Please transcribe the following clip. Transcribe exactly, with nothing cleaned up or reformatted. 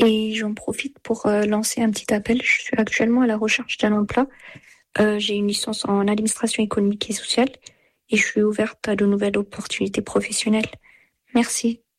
Et j'en profite pour euh, lancer un petit appel. Je suis actuellement à la recherche d'un emploi. Euh, j'ai une licence en administration économique et sociale et je suis ouverte à de nouvelles opportunités professionnelles. Merci.